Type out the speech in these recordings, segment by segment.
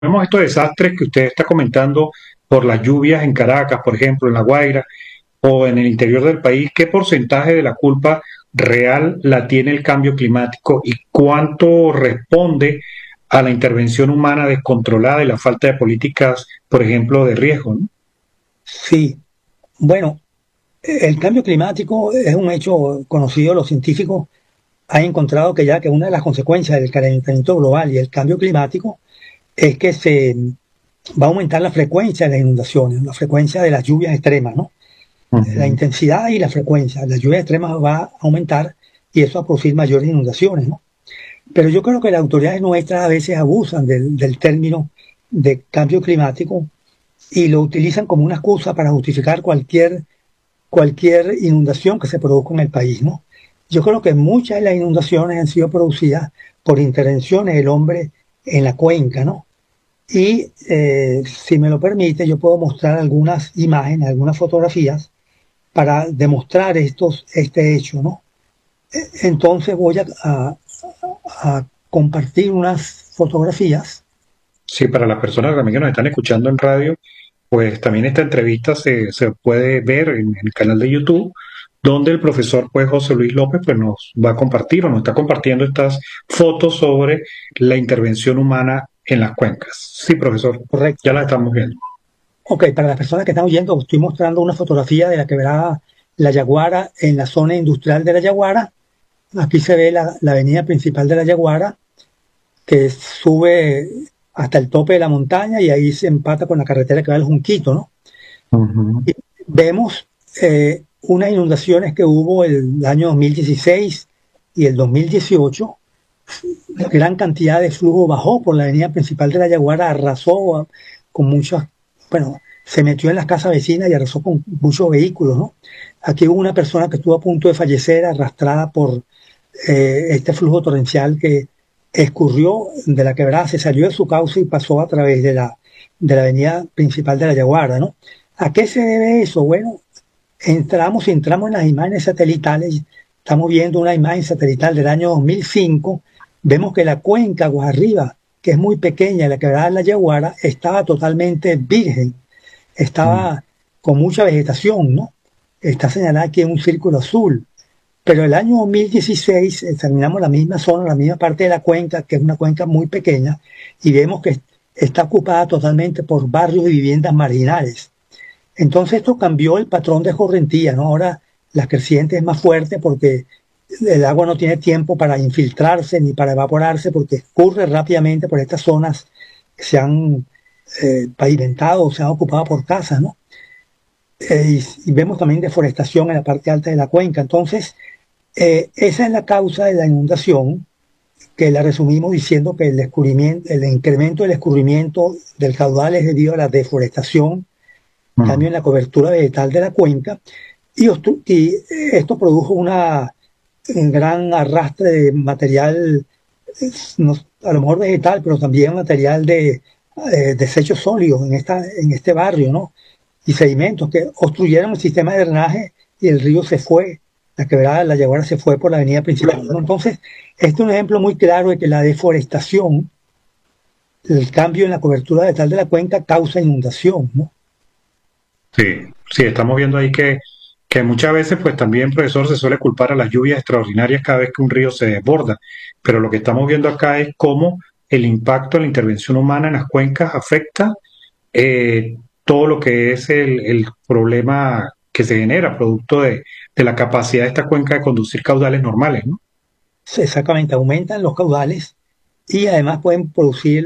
vemos estos desastres que usted está comentando por las lluvias en Caracas, por ejemplo, en La Guaira o en el interior del país, ¿qué porcentaje de la culpa real la tiene el cambio climático y cuánto responde a la intervención humana descontrolada y la falta de políticas, por ejemplo, de riesgo, ¿no? Sí, bueno, el cambio climático es un hecho conocido. Los científicos han encontrado que ya que una de las consecuencias del calentamiento global y el cambio climático es que se va a aumentar la frecuencia de las inundaciones, la frecuencia de las lluvias extremas, ¿no? La Ujú. intensidad y la frecuencia de las lluvias extremas va a aumentar y eso va a producir mayores inundaciones, ¿no? Pero yo creo que las autoridades nuestras a veces abusan del término de cambio climático y lo utilizan como una excusa para justificar cualquier inundación que se produzca en el país, ¿no? Yo creo que muchas de las inundaciones han sido producidas por intervenciones del hombre en la cuenca, ¿no? Y si me lo permite, yo puedo mostrar algunas imágenes, algunas fotografías para demostrar este hecho, ¿no? Entonces voy a compartir unas fotografías. Sí, para las personas también que nos están escuchando en radio, pues también esta entrevista se puede ver en el canal de YouTube, donde el profesor pues José Luis López pues nos va a compartir o nos está compartiendo estas fotos sobre la intervención humana en las cuencas. Sí, profesor, ya Correcto. las estamos viendo. Ok, para las personas que están oyendo, estoy mostrando una fotografía de la quebrada La Yaguara en la zona industrial de La Yaguara. Aquí se ve la avenida principal de La Yaguara, que sube hasta el tope de la montaña y ahí se empata con la carretera que va al Junquito, ¿no? Ujú. Y vemos unas inundaciones que hubo el año 2016 y el 2018. Gran cantidad de flujo bajó por la avenida principal de La Yaguara, arrasó con muchas, bueno, se metió en las casas vecinas y arrasó con muchos vehículos, ¿no? Aquí hubo una persona que estuvo a punto de fallecer arrastrada por este flujo torrencial que escurrió de la quebrada, se salió de su cauce y pasó a través de la avenida principal de La Yaguara, ¿no? ¿A qué se debe eso? Bueno, entramos en las imágenes satelitales, estamos viendo una imagen satelital del año 2005, vemos que la cuenca Guajarriba, que es muy pequeña, la quebrada de La Yaguara, estaba totalmente virgen, Mm. estaba con mucha vegetación, ¿no? Está señalada aquí en un círculo azul. Pero el año 2016 examinamos la misma zona, la misma parte de la cuenca, que es una cuenca muy pequeña, y vemos que está ocupada totalmente por barrios y viviendas marginales. Entonces esto cambió el patrón de correntía, ¿no? Ahora la creciente es más fuerte porque el agua no tiene tiempo para infiltrarse ni para evaporarse porque escurre rápidamente por estas zonas que se han pavimentado o se han ocupado por casas, ¿no? Y vemos también deforestación en la parte alta de la cuenca. Entonces, esa es la causa de la inundación, que la resumimos diciendo que el incremento del escurrimiento del caudal es debido a la deforestación, cambio Mm. en la cobertura vegetal de la cuenca, y esto produjo un gran arrastre de material, a lo mejor vegetal, pero también material de desechos sólidos en este barrio, ¿no? Y sedimentos que obstruyeron el sistema de drenaje y el río se fue, la quebrada de La Yaguara se fue por la avenida principal, ¿no? Entonces, este es un ejemplo muy claro de que la deforestación, el cambio en la cobertura vegetal de la cuenca causa inundación, ¿no? Sí, sí, estamos viendo ahí que muchas veces, pues también, profesor, se suele culpar a las lluvias extraordinarias cada vez que un río se desborda, pero lo que estamos viendo acá es cómo el impacto de la intervención humana en las cuencas afecta eh, todo lo que es el problema que se genera producto de la capacidad de esta cuenca de conducir caudales normales, ¿no? Exactamente, aumentan los caudales y además pueden producir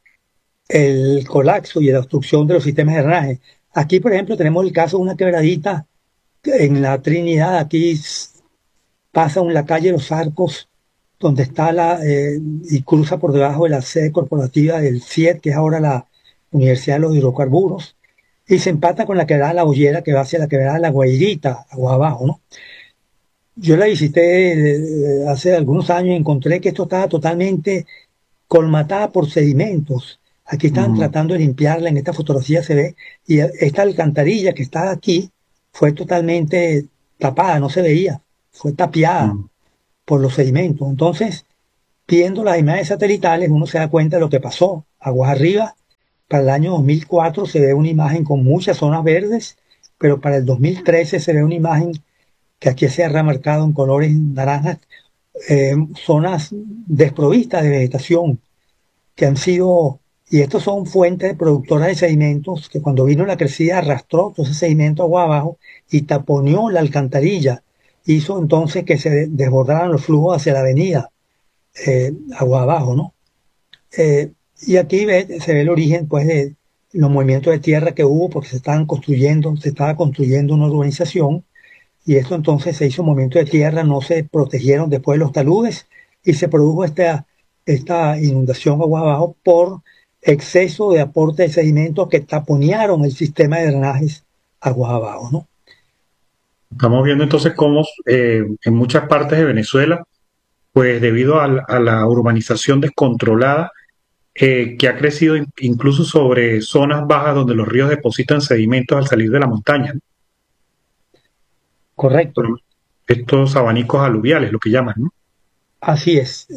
el colapso y la obstrucción de los sistemas de drenaje. Aquí, por ejemplo, tenemos el caso de una quebradita en la Trinidad. Aquí pasa en la calle Los Arcos, donde está y cruza por debajo de la sede corporativa del CIET, que es ahora la Universidad de los Hidrocarburos, y se empata con la quebrada de La Bollera, que va hacia la quebrada de La Guairita, agua abajo, ¿no? Yo la visité hace algunos años y encontré que esto estaba totalmente colmatada por sedimentos. Aquí están Mm. tratando de limpiarla, en esta fotografía se ve, y esta alcantarilla que está aquí fue totalmente tapada, no se veía, fue tapiada Mm. por los sedimentos. Entonces, viendo las imágenes satelitales, uno se da cuenta de lo que pasó. Aguas arriba, Para el año 2004 se ve una imagen con muchas zonas verdes, pero para el 2013 se ve una imagen que aquí se ha remarcado en colores naranjas, zonas desprovistas de vegetación, que han sido, y estos son fuentes productoras de sedimentos, que cuando vino la crecida arrastró todo ese sedimento agua abajo y taponeó la alcantarilla, hizo entonces que se desbordaran los flujos hacia la avenida, agua abajo, ¿no? Y aquí se ve el origen, pues, de los movimientos de tierra que hubo, porque se estaba construyendo una urbanización, y esto entonces se hizo un movimiento de tierra, no se protegieron después los taludes, y se produjo esta inundación agua abajo por exceso de aporte de sedimentos que taponearon el sistema de drenajes agua abajo, ¿no? Estamos viendo entonces cómo en muchas partes de Venezuela, pues debido a la urbanización descontrolada, que ha crecido incluso sobre zonas bajas donde los ríos depositan sedimentos al salir de la montaña, ¿no? Correcto, Por estos abanicos aluviales, lo que llaman, ¿no? así es.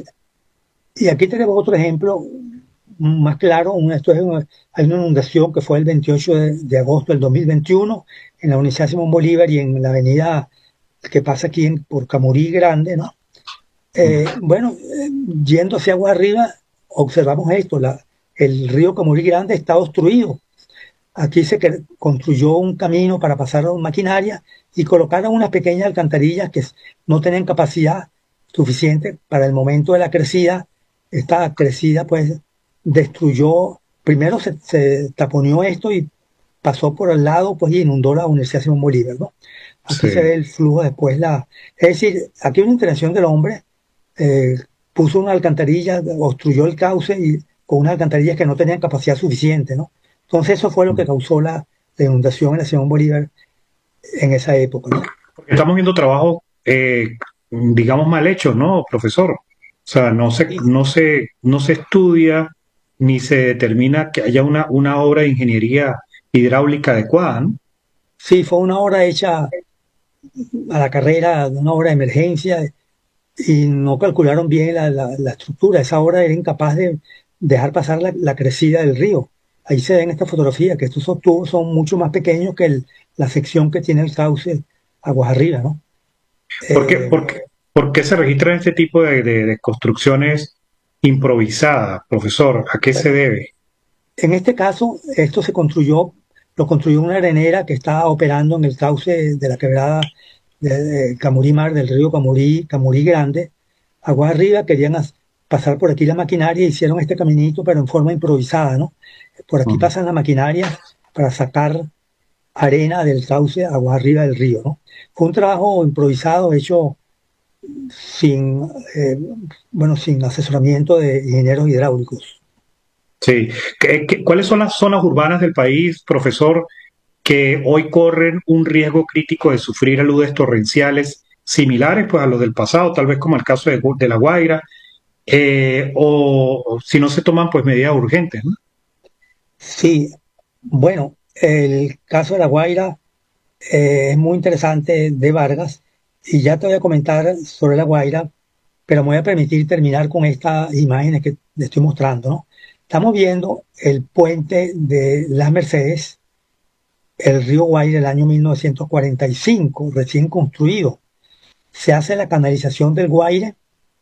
Y aquí tenemos otro ejemplo más claro. Hay una inundación que fue el 28 de agosto del 2021 en la Universidad Simón Bolívar y en la avenida que pasa aquí por Camurí Grande, ¿no? Bueno, yendo hacia agua arriba, observamos esto, el río Camurí Grande está obstruido. Aquí construyó un camino para pasar a maquinaria y colocaron unas pequeñas alcantarillas que no tenían capacidad suficiente para el momento de la crecida. Esta crecida pues destruyó, primero se taponeó esto y pasó por al lado pues y inundó la Universidad Simón Bolívar, ¿no? Aquí se Sí. ve el flujo después, es decir, aquí hay una intervención del hombre, eh, puso una alcantarilla, obstruyó el cauce y con unas alcantarillas que no tenían capacidad suficiente, ¿no? Entonces eso fue lo que causó la inundación en la Simón Bolívar en esa época, ¿no? Porque estamos viendo trabajos, digamos, mal hechos, ¿no, profesor? O sea, Sí, no se estudia ni se determina que haya una obra de ingeniería hidráulica adecuada, ¿no? sí, fue una obra hecha a la carrera, una obra de emergencia, y no calcularon bien la estructura. Esa obra era incapaz de dejar pasar la crecida del río. Ahí se ve en esta fotografía que estos tubos son mucho más pequeños que la sección que tiene el cauce aguas arriba, ¿no? ¿Por qué, Eh, por qué se registran este tipo de construcciones improvisadas, profesor? ¿A qué se bueno, debe? en este caso, lo construyó una arenera que estaba operando en el cauce de la quebrada de Camurí Mar, del río Camurí, Camurí Grande. Aguas arriba querían pasar por aquí la maquinaria, hicieron este caminito, pero en forma improvisada, ¿no? Por aquí Mm. pasan la maquinaria para sacar arena del cauce aguas arriba del río, ¿no? Fue un trabajo improvisado, hecho sin, eh, bueno, sin asesoramiento de ingenieros hidráulicos. Sí. ¿Cuáles son las zonas urbanas del país, profesor, que hoy corren un riesgo crítico de sufrir aludes torrenciales similares pues, a los del pasado, tal vez como el caso de La Guaira, o si no se toman pues medidas urgentes, ¿no? Sí, bueno, el caso de La Guaira es muy interesante de Vargas y ya te voy a comentar sobre La Guaira, pero me voy a permitir terminar con estas imágenes que te estoy mostrando, ¿no? Estamos viendo el puente de Las Mercedes, el río Guaira, el año 1945, recién construido. Se hace la canalización del Guaire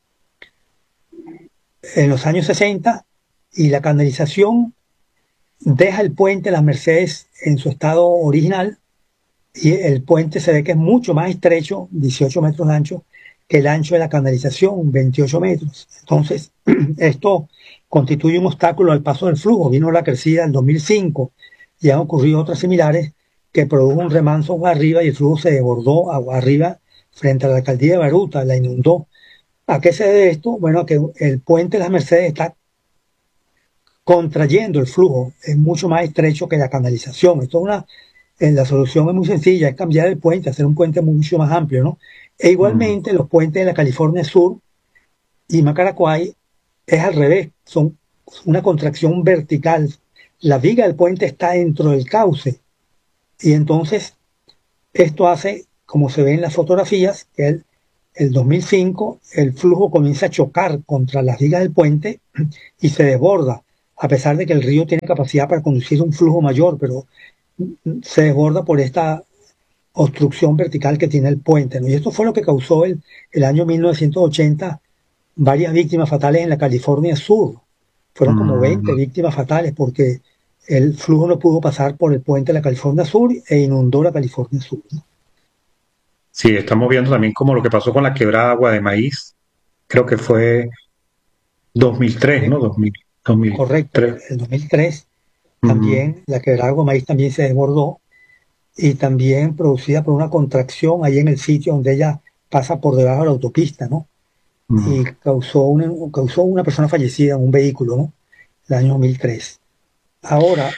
en los años 60 y la canalización deja el puente Las Mercedes en su estado original y el puente se ve que es mucho más estrecho, 18 metros de ancho, que el ancho de la canalización, 28 metros. Entonces, esto constituye un obstáculo al paso del flujo. Vino la crecida en 2005 y han ocurrido otras similares que produjo un remanso agua arriba y el flujo se desbordó agua arriba frente a la alcaldía de Baruta, la inundó. ¿A qué se debe esto? Bueno, que el puente de las Mercedes está contrayendo el flujo, es mucho más estrecho que la canalización. La solución es muy sencilla, es cambiar el puente, hacer un puente mucho más amplio, ¿no? E Mm. igualmente los puentes de la California Sur y Macaracuay es al revés, son una contracción vertical. La viga del puente está dentro del cauce y entonces esto hace, como se ve en las fotografías, que el 2005 el flujo comienza a chocar contra las vigas del puente y se desborda a pesar de que el río tiene capacidad para conducir un flujo mayor, pero se desborda por esta obstrucción vertical que tiene el puente, ¿no? Y esto fue lo que causó el año 1980 varias víctimas fatales en la California Sur. Fueron como 20 Mm, víctimas fatales porque el flujo no pudo pasar por el puente de la California Sur e inundó la California Sur, ¿no? sí, estamos viendo también como lo que pasó con la quebrada Agua de Maíz, creo que fue 2003, También, ¿no? correcto, 2003. el 2003 Mm, también la quebrada Agua Maíz también se desbordó y también producida por una contracción ahí en el sitio donde ella pasa por debajo de la autopista, ¿no? Y mm. causó una persona fallecida en un vehículo, ¿no? El año 2003. Ahora,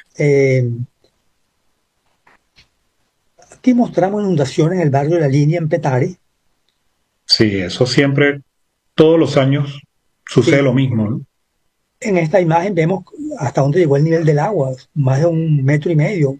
aquí mostramos inundaciones en el barrio de la Línea en Petare. Sí, eso siempre, todos los años sucede lo Sí, mismo, ¿no? en esta imagen vemos hasta dónde llegó el nivel del agua, más de 1,5 metros.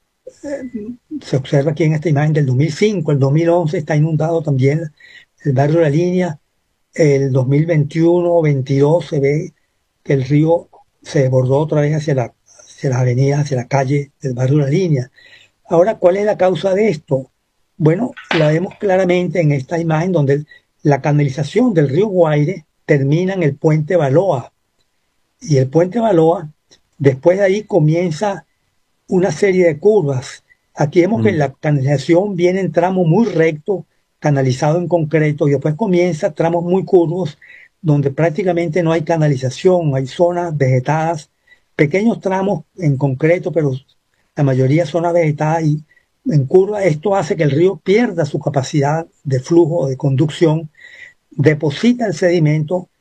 Se observa aquí en esta imagen del 2005, el 2011 está inundado también el barrio de la Línea, el 2021-22 se ve que el río se desbordó otra vez hacia las avenidas, hacia la calle del barrio de la Línea. Ahora, ¿cuál es la causa de esto? Bueno, la vemos claramente en esta imagen donde la canalización del río Guaire termina en el puente Baloa. Y el puente Baloa, después de ahí comienza una serie de curvas. Aquí vemos que Mm, la canalización viene en tramo muy recto, canalizado en concreto, y después comienza tramos muy curvos, donde prácticamente no hay canalización, hay zonas vegetadas, pequeños tramos en concreto, pero la mayoría zonas vegetadas y en curva. Esto hace que el río pierda su capacidad de flujo, de conducción, deposita el sedimento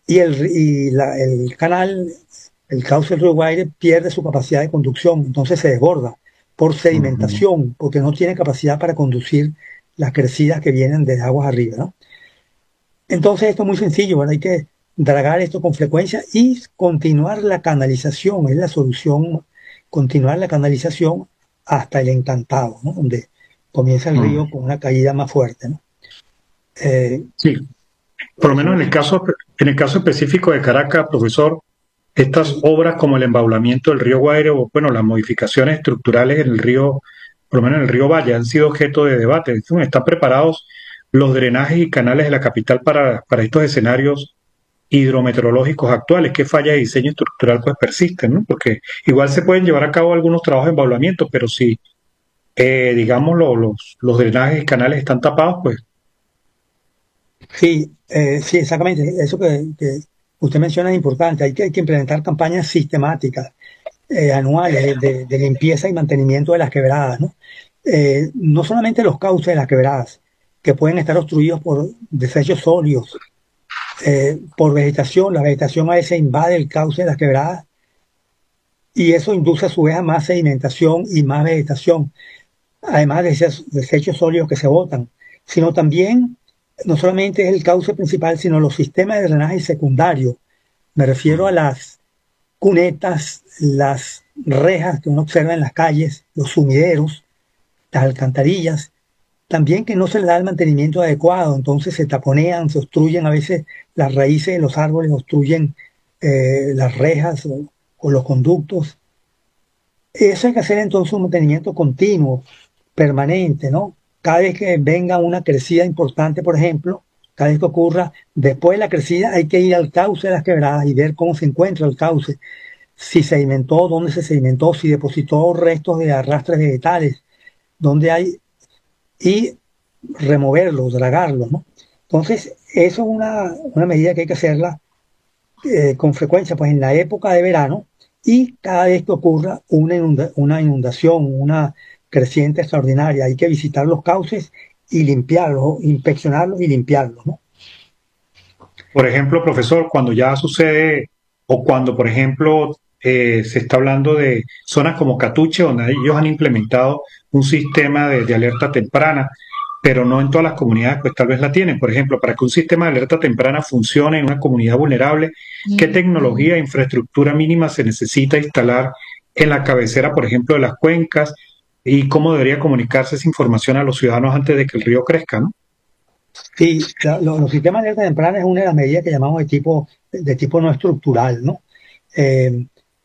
y el canal, el cauce del río Guaire pierde su capacidad de conducción, entonces se desborda por ujú. sedimentación, porque no tiene capacidad para conducir las crecidas que vienen de aguas arriba, ¿no? Entonces esto es muy sencillo, bueno, hay que dragar esto con frecuencia y continuar la canalización, es la solución, continuar la canalización hasta el Encantado, ¿no? Donde comienza el Mm. río con una caída más fuerte, ¿no? Eh, Sí, por lo eso menos es, en el caso específico de Caracas, profesor, estas sí, obras como el embaulamiento del río Guaire o, bueno, las modificaciones estructurales en el río, por lo menos en el río Valle, han sido objeto de debate. ¿Están preparados los drenajes y canales de la capital para estos escenarios hidrometeorológicos actuales? ¿Qué fallas de diseño estructural pues persisten, ¿no? Porque igual se pueden llevar a cabo algunos trabajos de embaulamiento, pero si, digamos, los drenajes y canales están tapados, pues sí, sí, exactamente. Eso que usted menciona es importante. Hay que implementar campañas sistemáticas, anuales de limpieza y mantenimiento de las quebradas, ¿no? No solamente los cauces de las quebradas, que pueden estar obstruidos por desechos sólidos, por vegetación. La vegetación a veces invade el cauce de las quebradas y eso induce a su vez a más sedimentación y más vegetación, además de esos desechos sólidos que se botan, sino también no solamente es el cauce principal, sino los sistemas de drenaje secundario. Me refiero a las cunetas, las rejas que uno observa en las calles, los sumideros, las alcantarillas, también que no se le da el mantenimiento adecuado, entonces se taponean, se obstruyen a veces las raíces de los árboles, obstruyen las rejas o los conductos. Eso hay que hacer entonces un mantenimiento continuo, permanente, ¿no? Cada vez que venga una crecida importante, por ejemplo, cada vez que ocurra, después de la crecida hay que ir al cauce de las quebradas y ver cómo se encuentra el cauce, si sedimentó, dónde se sedimentó, si depositó restos de arrastres vegetales, dónde hay, y removerlos, dragarlos, ¿no? Entonces, eso es una medida que hay que hacerla con frecuencia, pues en la época de verano y cada vez que ocurra una inundación, una creciente extraordinaria, hay que visitar los cauces y limpiarlos, inspeccionarlos y limpiarlos, ¿no? por ejemplo, profesor, cuando ya sucede o cuando, por ejemplo, se está hablando de zonas como Catuche, donde ellos han implementado un sistema de alerta temprana, pero no en todas las comunidades, pues tal vez la tienen. Por ejemplo, para que un sistema de alerta temprana funcione en una comunidad vulnerable, ¿qué tecnología e infraestructura mínima se necesita instalar en la cabecera, por ejemplo, de las cuencas? ¿Y cómo debería comunicarse esa información a los ciudadanos antes de que el río crezca, ¿no? Sí, los sistemas de alerta temprana es una de las medidas que llamamos de tipo no estructural, ¿no?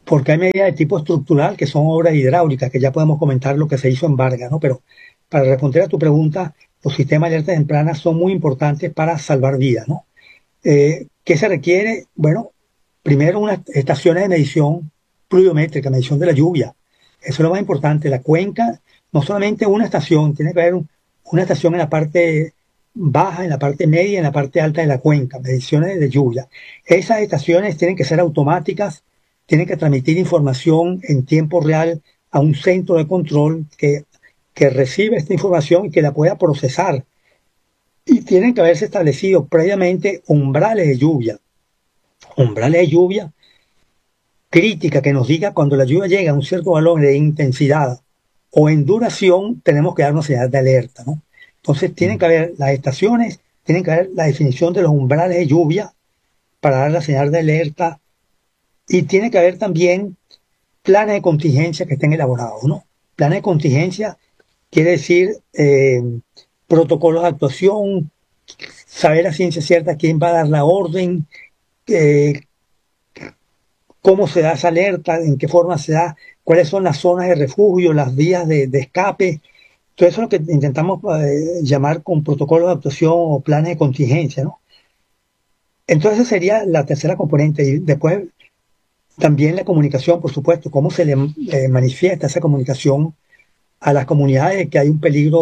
porque hay medidas de tipo estructural que son obras hidráulicas, que ya podemos comentar lo que se hizo en Vargas, ¿no? Pero para responder a tu pregunta, los sistemas de alerta temprana son muy importantes para salvar vidas, ¿no? ¿Qué se requiere? Bueno, primero unas estaciones de medición pluviométrica, medición de la lluvia. Eso es lo más importante. La cuenca, no solamente una estación, tiene que haber una estación en la parte baja, en la parte media, en la parte alta de la cuenca, mediciones de lluvia. Esas estaciones tienen que ser automáticas, tienen que transmitir información en tiempo real a un centro de control que recibe esta información y que la pueda procesar. Y tienen que haberse establecido previamente umbrales de lluvia crítica que nos diga cuando la lluvia llega a un cierto valor de intensidad o en duración, tenemos que dar una señal de alerta, ¿no? Entonces tienen que haber las estaciones, tienen que haber la definición de los umbrales de lluvia para dar la señal de alerta y tiene que haber también planes de contingencia que estén elaborados, ¿no? Planes de contingencia quiere decir protocolos de actuación, saber a ciencia cierta quién va a dar la orden, eh, cómo se da esa alerta, en qué forma se da, cuáles son las zonas de refugio, las vías de escape. Todo eso es lo que intentamos llamar con protocolos de actuación o planes de contingencia, ¿no? Entonces esa sería la tercera componente. Y después también la comunicación, por supuesto, cómo se le manifiesta esa comunicación a las comunidades de que hay un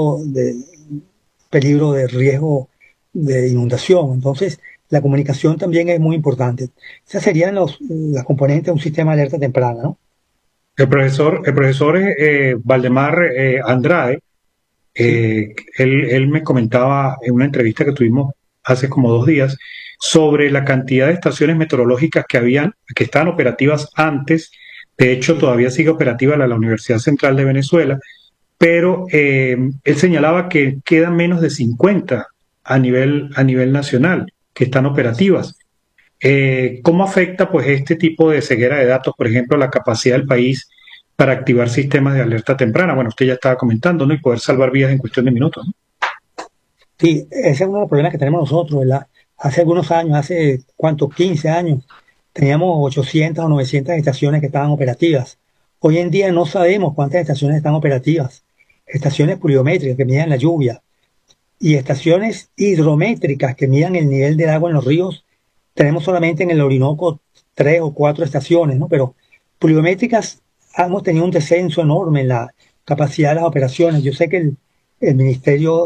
peligro de riesgo de inundación. Entonces, la comunicación también es muy importante. Esas serían las componentes de un sistema de alerta temprana, ¿no? El profesor Valdemar Andrade, Sí, él me comentaba en una entrevista que tuvimos hace como 2 días sobre la cantidad de estaciones meteorológicas que estaban operativas antes. De hecho, sí, todavía sigue operativa la Universidad Central de Venezuela, pero él señalaba que quedan menos de 50 a nivel nacional que están operativas. ¿Cómo afecta pues este tipo de ceguera de datos, por ejemplo, la capacidad del país para activar sistemas de alerta temprana? Bueno, usted ya estaba comentando, ¿no? Y poder salvar vidas en cuestión de minutos, ¿no? sí, ese es uno de los problemas que tenemos nosotros, ¿verdad? Hace algunos años, hace cuántos, 15 años, teníamos 800 o 900 estaciones que estaban operativas. Hoy en día no sabemos cuántas estaciones están operativas. Estaciones pluviométricas que miden la lluvia y estaciones hidrométricas que midan el nivel del agua en los ríos. Tenemos solamente en el Orinoco 3 o 4 estaciones, ¿no? Pero pluviométricas hemos tenido un descenso enorme en la capacidad de las operaciones. Yo sé que el Ministerio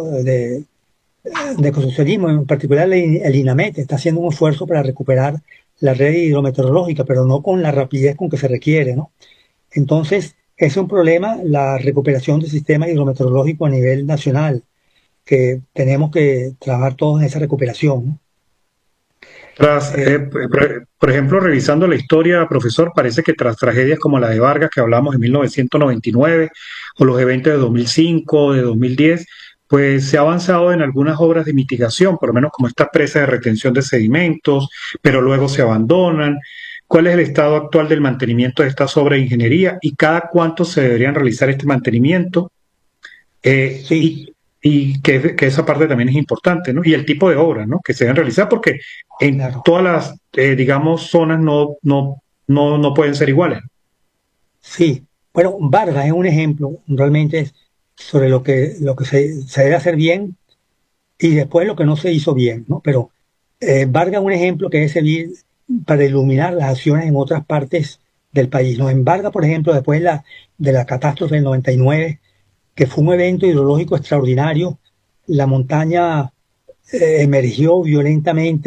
de Ecosocialismo, en particular el INAMET, está haciendo un esfuerzo para recuperar la red hidrometeorológica, pero no con la rapidez con que se requiere, ¿no? Entonces, es un problema la recuperación del sistema hidrometeorológico a nivel nacional, que tenemos que trabajar todos en esa recuperación, ¿no? Eh, Por ejemplo, revisando la historia, profesor, parece que tras tragedias como la de Vargas, que hablamos en 1999, o los eventos de 2005, de 2010, pues se ha avanzado en algunas obras de mitigación, por lo menos como esta presa de retención de sedimentos, pero luego se abandonan. ¿Cuál es el estado actual del mantenimiento de estas obras de ingeniería y cada cuánto se deberían realizar este mantenimiento? sí, Y que esa parte también es importante, ¿no? Y el tipo de obras, ¿no? Que se deben realizar, porque en claro. todas las, digamos, zonas no pueden ser iguales. Sí. Bueno, Vargas es un ejemplo realmente sobre lo que se debe hacer bien y después lo que no se hizo bien, ¿no? Pero Vargas es un ejemplo que debe servir para iluminar las acciones en otras partes del país, ¿no? En Vargas, por ejemplo, después de la catástrofe del 99, que fue un evento hidrológico extraordinario, la montaña emergió violentamente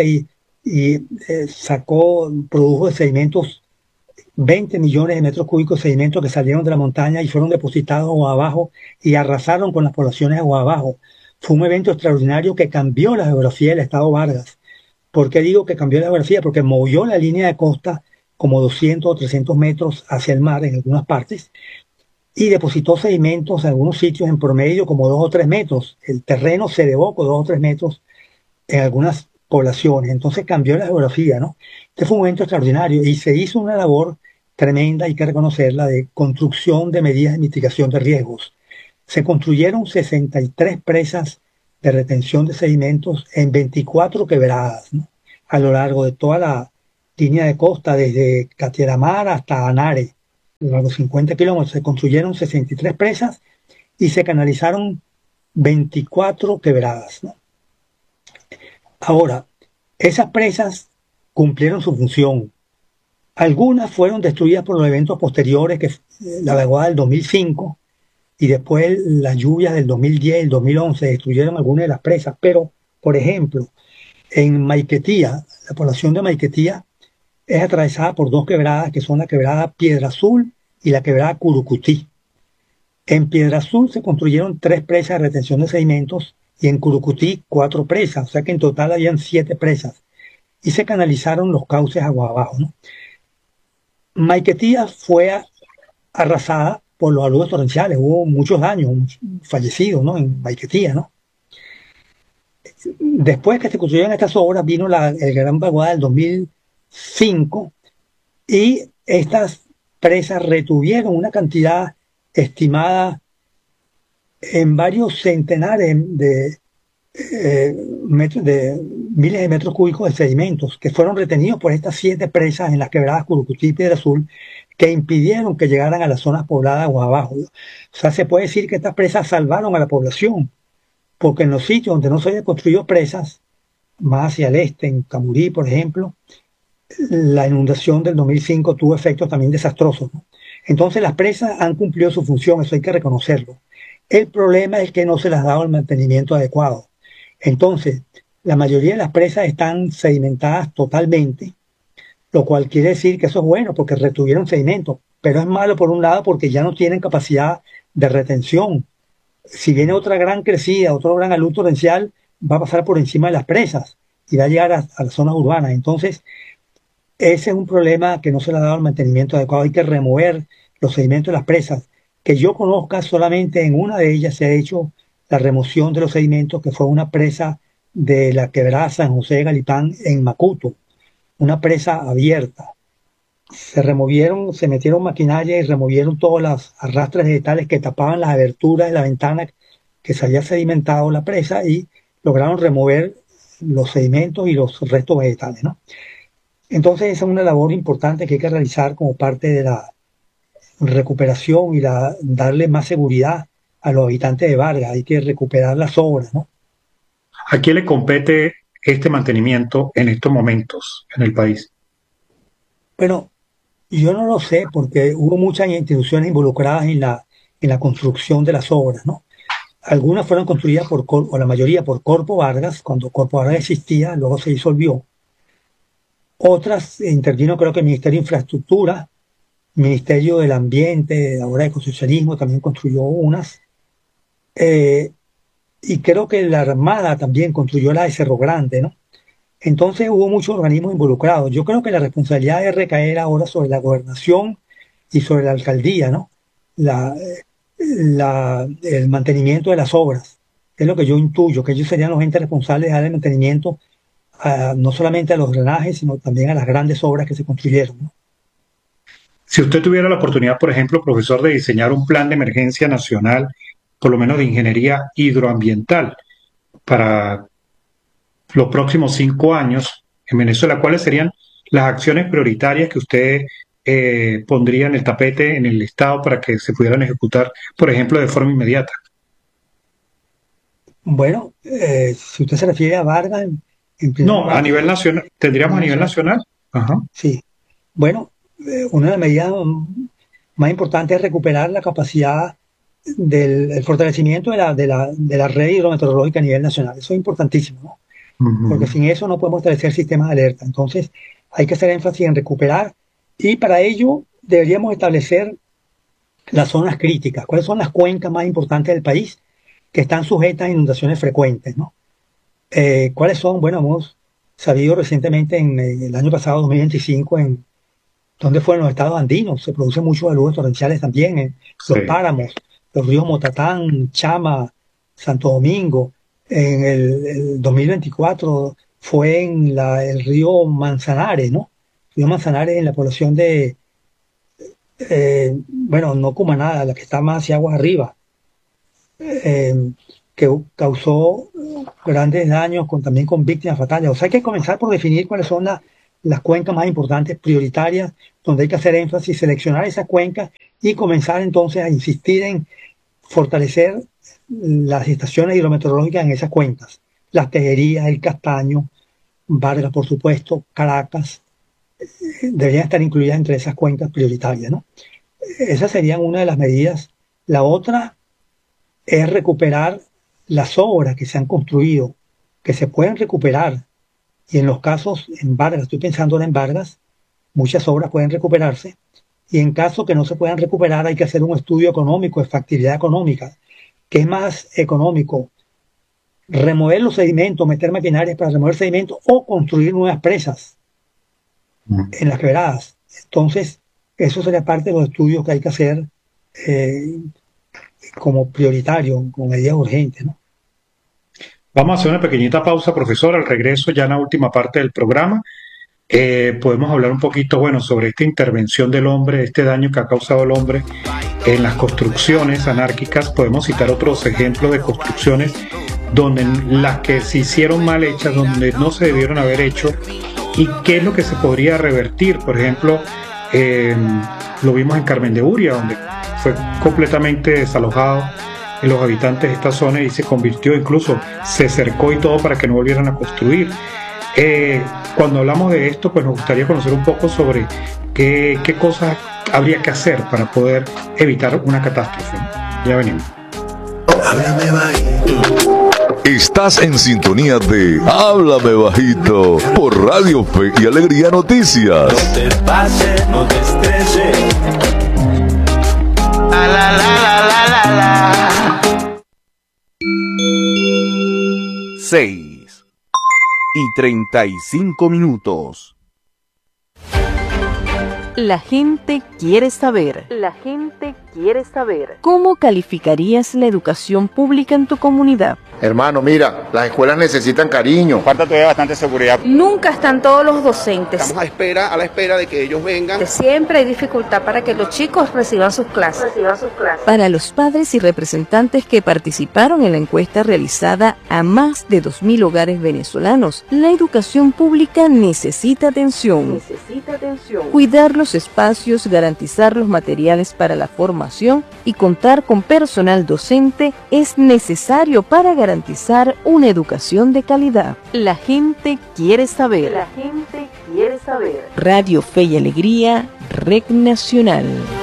produjo sedimentos, 20 millones de metros cúbicos de sedimentos que salieron de la montaña y fueron depositados agua abajo y arrasaron con las poblaciones agua abajo. Fue un evento extraordinario que cambió la geografía del estado Vargas. ¿Por qué digo que cambió la geografía? Porque movió la línea de costa como 200 o 300 metros hacia el mar en algunas partes y depositó sedimentos en algunos sitios en promedio como 2 o 3 metros. El terreno se devocó 2 o 3 metros en algunas poblaciones. Entonces cambió la geografía, ¿no? Este fue un evento extraordinario y se hizo una labor tremenda, hay que reconocerla, de construcción de medidas de mitigación de riesgos. Se construyeron 63 presas de retención de sedimentos en 24 quebradas, ¿no? A lo largo de toda línea de costa desde Catiaramar hasta Anare, a los 50 kilómetros. Se construyeron 63 presas y se canalizaron 24 quebradas, ¿no? Ahora, esas presas cumplieron su función. Algunas fueron destruidas por los eventos posteriores, que la vaguada del 2005 y después las lluvias del 2010 y el 2011 destruyeron algunas de las presas. Pero, por ejemplo, en Maiquetía, la población de Maiquetía es atravesada por dos quebradas, que son la quebrada Piedra Azul y la quebrada Curucutí. En Piedra Azul se construyeron 3 presas de retención de sedimentos y en Curucutí 4 presas, o sea que en total habían 7 presas y se canalizaron los cauces agua abajo, ¿no? Maiquetía fue arrasada por los aluvios torrenciales, hubo muchos daños, fallecidos, ¿no? En Maiquetía, ¿no? Después que se construyeron estas obras vino el gran vaguada del 2005 y estas presas retuvieron una cantidad estimada en varios centenares de miles de metros cúbicos de sedimentos que fueron retenidos por estas 7 presas en las quebradas Curucutí y Piedra Azul, que impidieron que llegaran a las zonas pobladas agua abajo. O sea, se puede decir que estas presas salvaron a la población, porque en los sitios donde no se habían construido presas, más hacia el este, en Camurí, por ejemplo, la inundación del 2005 tuvo efectos también desastrosos, ¿no? Entonces las presas han cumplido su función, eso hay que reconocerlo. El problema es que no se les ha dado el mantenimiento adecuado. Entonces, la mayoría de las presas están sedimentadas totalmente, lo cual quiere decir que eso es bueno porque retuvieron sedimento, pero es malo por un lado porque ya no tienen capacidad de retención. Si viene otra gran crecida, otro gran alud torrencial, va a pasar por encima de las presas y va a llegar a las zonas urbanas. Entonces, ese es un problema que no se le ha dado el mantenimiento adecuado. Hay que remover los sedimentos de las presas. Que yo conozca, solamente en una de ellas se ha hecho la remoción de los sedimentos, que fue una presa de la quebrada San José de Galipán en Macuto, una presa abierta. Se removieron, se metieron maquinaria y removieron todas las arrastres vegetales que tapaban las aberturas de la ventana que se había sedimentado la presa y lograron remover los sedimentos y los restos vegetales, ¿no? Entonces esa es una labor importante que hay que realizar como parte de la recuperación y darle más seguridad a los habitantes de Vargas. Hay que recuperar las obras, ¿no? ¿A quién le compete este mantenimiento en estos momentos en el país? Bueno, yo no lo sé porque hubo muchas instituciones involucradas en la construcción de las obras, ¿no? Algunas fueron construidas o la mayoría por Corpo Vargas, cuando Corpo Vargas existía, luego se disolvió. Otras intervino creo que el Ministerio de Infraestructura, Ministerio del Ambiente, ahora de Ecosocialismo también construyó unas. Y creo que la Armada también construyó la de Cerro Grande, ¿no? Entonces hubo muchos organismos involucrados. Yo creo que la responsabilidad debe recaer ahora sobre la gobernación y sobre la alcaldía, ¿no? La, el mantenimiento de las obras. Es lo que yo intuyo, que ellos serían los entes responsables de dar el mantenimiento no solamente a los drenajes, sino también a las grandes obras que se construyeron, ¿no? Si usted tuviera la oportunidad, por ejemplo, profesor, de diseñar un plan de emergencia nacional, por lo menos de ingeniería hidroambiental, para los próximos 5 años en Venezuela, ¿cuáles serían las acciones prioritarias que usted pondría en el tapete en el Estado para que se pudieran ejecutar, por ejemplo, de forma inmediata? Bueno, si usted se refiere a Vargas, en primer No, a lugar, nivel nacional, tendríamos a nivel nacional, nacional. Ajá. sí. Bueno, una de las medidas más importantes es recuperar la capacidad del el fortalecimiento de la red hidrometeorológica a nivel nacional. Eso es importantísimo, ¿no? Porque Ujú. sin eso no podemos establecer sistemas de alerta. Entonces, hay que hacer énfasis en recuperar y para ello deberíamos establecer las zonas críticas. ¿Cuáles son las cuencas más importantes del país que están sujetas a inundaciones frecuentes, ¿no? ¿Cuáles son? Bueno, hemos sabido recientemente en el año pasado, 2025, en donde fueron los estados andinos. Se producen muchos aluvios torrenciales también en los Sí. páramos, los ríos Motatán, Chama, Santo Domingo. En el 2024 fue en el río Manzanares, ¿no? El río Manzanares en la población de, bueno, no Cumaná, la que está más hacia aguas arriba, eh, que causó grandes daños también con víctimas fatales. O sea, hay que comenzar por definir cuáles son las las cuencas más importantes, prioritarias, donde hay que hacer énfasis, seleccionar esas cuencas y comenzar entonces a insistir en fortalecer las estaciones hidrometeorológicas en esas cuencas. Las Tejerías, el Castaño, Vargas, por supuesto, Caracas, deberían estar incluidas entre esas cuencas prioritarias, ¿no? Esas serían una de las medidas. La otra es recuperar las obras que se han construido, que se pueden recuperar. Y en los casos, en Vargas, estoy pensando en Vargas, muchas obras pueden recuperarse. Y en caso que no se puedan recuperar, hay que hacer un estudio económico, de factibilidad económica. ¿Qué es más económico? Remover los sedimentos, meter maquinarias para remover sedimentos o construir nuevas presas en las quebradas. Entonces, eso sería parte de los estudios que hay que hacer como prioritario, como medida urgente, ¿no? Vamos a hacer una pequeñita pausa, profesor. Al regreso, ya en la última parte del programa, podemos hablar un poquito, bueno, sobre esta intervención del hombre, este daño que ha causado el hombre en las construcciones anárquicas. Podemos citar otros ejemplos de construcciones donde las que se hicieron mal hechas, donde no se debieron haber hecho, y qué es lo que se podría revertir. Por ejemplo, lo vimos en Carmen de Uria, donde fue completamente desalojado en los habitantes de esta zona y se convirtió, incluso se cercó y todo para que no volvieran a construir. Cuando hablamos de esto, pues nos gustaría conocer un poco sobre qué cosas habría que hacer para poder evitar una catástrofe. Ya venimos. Háblame bajito. Estás en sintonía de Háblame Bajito por Radio Fe y Alegría Noticias. No te pases, no te estreses. La la la la la la. 6:35. La gente quiere saber. La gente quiere saber. ¿Cómo calificarías la educación pública en tu comunidad? Hermano, mira, las escuelas necesitan cariño. Falta todavía bastante seguridad. Nunca están todos los docentes. Estamos a la espera de que ellos vengan. Siempre hay dificultad para que los chicos reciban sus clases. Para los padres y representantes que participaron en la encuesta realizada a más de 2.000 hogares venezolanos, la educación pública necesita atención. Cuidar los espacios, garantizar los materiales para la formación y contar con personal docente es necesario para garantizar una educación de calidad. La gente quiere saber. La gente quiere saber. Radio Fe y Alegría, Red Nacional.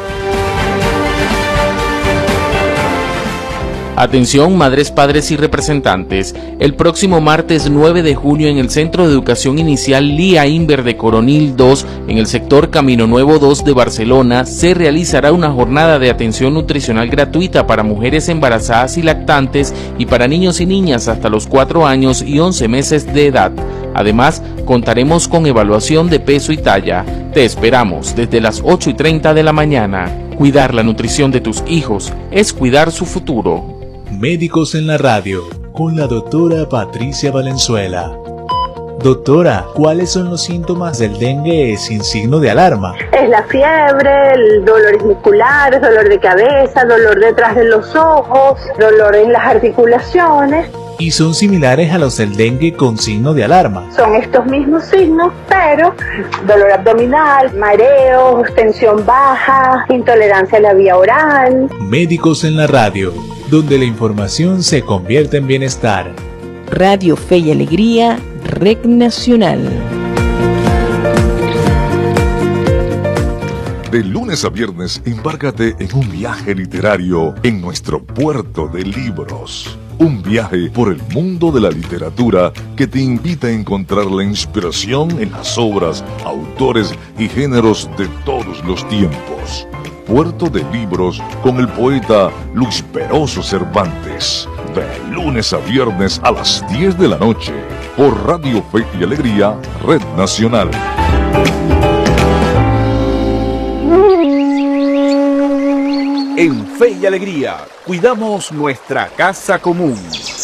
Atención, madres, padres y representantes. El próximo martes 9 de junio en el Centro de Educación Inicial Lía Inver de Coronil 2, en el sector Camino Nuevo 2 de Barcelona, se realizará una jornada de atención nutricional gratuita para mujeres embarazadas y lactantes y para niños y niñas hasta los 4 años y 11 meses de edad. Además, contaremos con evaluación de peso y talla. Te esperamos desde las 8:30 de la mañana. Cuidar la nutrición de tus hijos es cuidar su futuro. Médicos en la radio, con la doctora Patricia Valenzuela. Doctora, ¿cuáles son los síntomas del dengue sin signo de alarma? Es la fiebre, el dolor muscular, dolor de cabeza, dolor detrás de los ojos, dolor en las articulaciones. ¿Y son similares a los del dengue con signo de alarma? Son estos mismos signos, pero dolor abdominal, mareos, tensión baja, intolerancia a la vía oral. Médicos en la radio, donde la información se convierte en bienestar. Radio Fe y Alegría, Red Nacional. De lunes a viernes, embárcate en un viaje literario en nuestro puerto de libros. Un viaje por el mundo de la literatura que te invita a encontrar la inspiración en las obras, autores y géneros de todos los tiempos. Puerto de Libros con el poeta Luis Peroso Cervantes. De lunes a viernes a las 10 de la noche. Por Radio Fe y Alegría, Red Nacional. En Fe y Alegría, cuidamos nuestra casa común.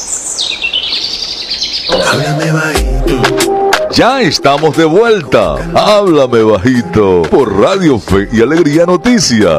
Háblame bajito. Ya estamos de vuelta. Háblame Bajito por Radio Fe y Alegría Noticias.